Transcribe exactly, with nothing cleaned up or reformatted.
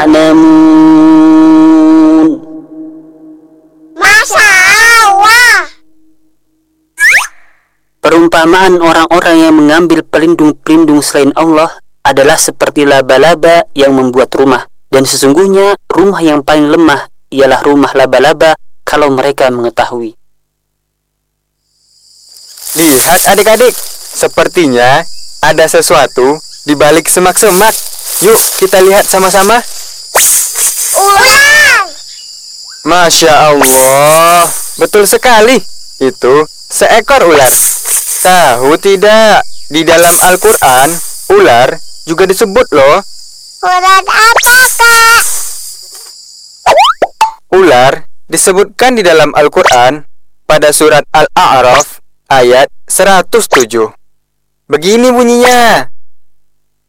يعلمون. Masya Allah. Perumpamaan orang-orang yang mengambil pelindung-pelindung selain Allah adalah seperti laba-laba yang membuat rumah. Dan sesungguhnya rumah yang paling lemah ialah rumah laba-laba kalau mereka mengetahui. Lihat adik-adik, sepertinya ada sesuatu di balik semak-semak. Yuk kita lihat sama-sama. Ular. Masya Allah, betul sekali. Itu seekor ular. Tahu tidak, di dalam Al-Quran, ular juga disebut loh. Ular apa, Kak? Ular disebutkan di dalam Al-Quran pada surat Al-A'raf ayat seratus tujuh. Begini bunyinya.